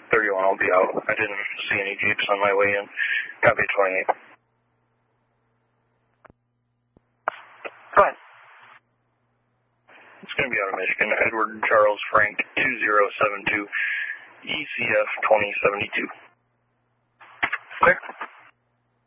31, I'll be out. I didn't see any Jeeps on my way in. Copy 28. Go ahead. It's going to be out of Michigan. Edward Charles Frank 2072 ECF 2072. Clear.